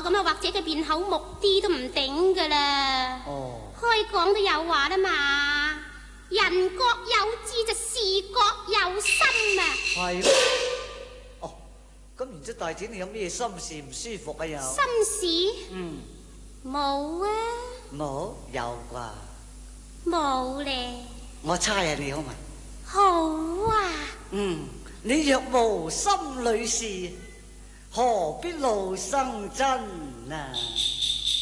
咁啊，或者佢變口木啲都唔頂噶啦。 哦， 開講都有話啦嘛，人各有志就事各有心啊。 係咩？哦，咁然之後大姐你有咩心事唔舒服啊？又心事？冇啊。 冇？有啩？ 冇咧。 我猜下你好嘛？ 好啊。 你若無心裏事，何必勞生真啊？